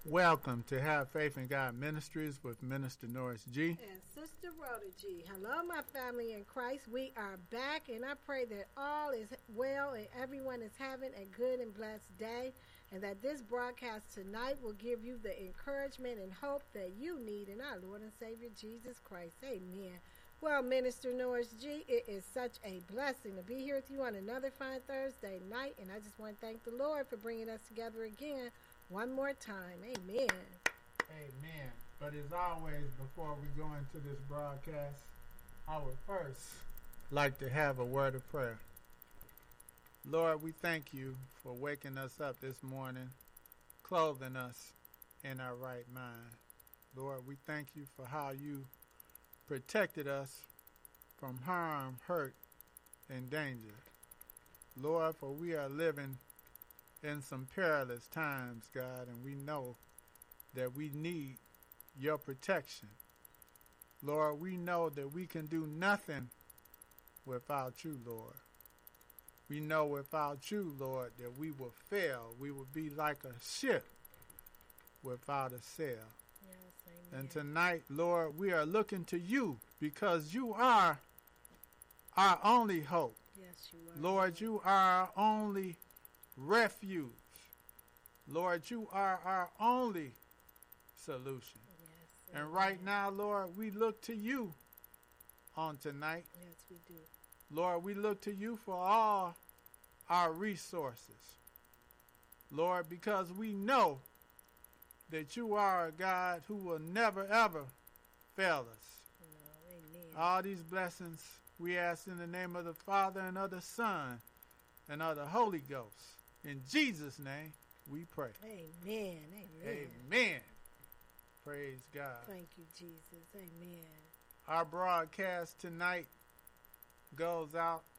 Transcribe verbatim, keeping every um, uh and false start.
Welcome to Have Faith in God Ministries with Minister Norris G. And Sister Rhoda G. Hello, my family in Christ. We are back, and I pray that all is well and everyone is having a good and blessed day, and that this broadcast tonight will give you the encouragement and hope that you need in our Lord and Savior Jesus Christ. Amen. Well, Minister Norris G., it is such a blessing to be here with you on another fine Thursday night, and I just want to thank the Lord for bringing us together again one more time. Amen. Amen. But as always, before we go into this broadcast, I would first like to have a word of prayer. Lord, we thank you for waking us up this morning, clothing us in our right mind. Lord, we thank you for how you protected us from harm, hurt, and danger. Lord, for we are living in some perilous times, God, and we know that we need your protection. Lord, we know that we can do nothing without you, Lord. We know without you, Lord, that we will fail. We will be like a ship without a sail. Yes, amen. And tonight, Lord, we are looking to you because you are our only hope. Yes, you are. Lord, you are our only refuge. Lord, you are our only solution. Yes, and right now, Lord, we look to you on tonight. Yes, we do. Lord, we look to you for all our resources. Lord, because we know that you are a God who will never, ever fail us. No, amen. All these blessings we ask in the name of the Father and of the Son and of the Holy Ghost. In Jesus' name, we pray. Amen. Amen. Amen. Praise God. Thank you, Jesus. Amen. Our broadcast tonight goes out